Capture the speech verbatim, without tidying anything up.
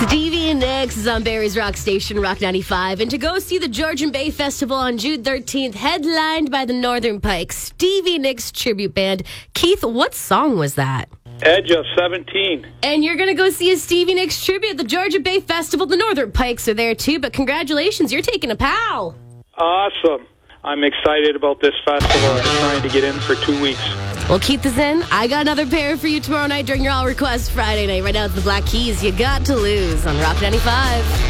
Stevie Nicks is on Barry's Rock Station, Rock ninety-five. And to go see the Georgian Bay Festival on June thirteenth, headlined by the Northern Pike, Stevie Nicks Tribute Band. Keith, what song was that? Edge of seventeen. And you're going to go see a Stevie Nicks tribute at the Georgian Bay Festival. The Northern Pikes are there too, but congratulations, you're taking a pal. Awesome. I'm excited about this festival. I'm trying to get in for two weeks. Well, Keith is in. I got another pair for you tomorrow night during your All Request Friday night. Right now it's the Black Keys. You got to lose on Rock ninety-five.